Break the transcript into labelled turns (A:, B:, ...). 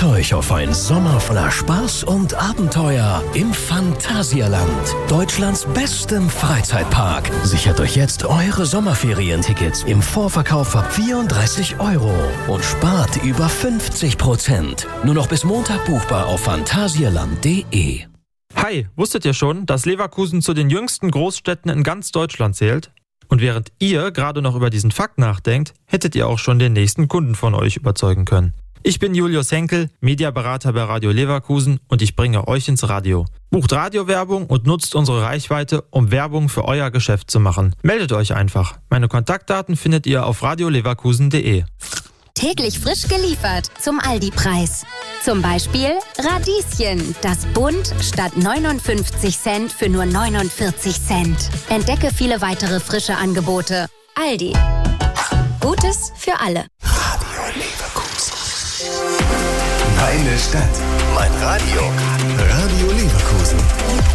A: Freut euch auf einen Sommer voller Spaß und Abenteuer im Phantasialand, Deutschlands bestem Freizeitpark. Sichert euch jetzt eure Sommerferientickets im Vorverkauf ab 34 € und spart über 50%. Nur noch bis Montag buchbar auf phantasialand.de.
B: Hi, wusstet ihr schon, dass Leverkusen zu den jüngsten Großstädten in ganz Deutschland zählt? Und während ihr gerade noch über diesen Fakt nachdenkt, hättet ihr auch schon den nächsten Kunden von euch überzeugen können. Ich bin Julius Henkel, Mediaberater bei Radio Leverkusen und ich bringe euch ins Radio. Bucht Radiowerbung und nutzt unsere Reichweite, um Werbung für euer Geschäft zu machen. Meldet euch einfach. Meine Kontaktdaten findet ihr auf radioleverkusen.de.
C: Täglich frisch geliefert zum Aldi-Preis. Zum Beispiel Radieschen, das Bund statt 59 Cent für nur 49 Cent. Entdecke viele weitere frische Angebote. Aldi. Gutes für alle.
A: Radio Leverkusen. Meine Stadt. Mein Radio. Radio Leverkusen.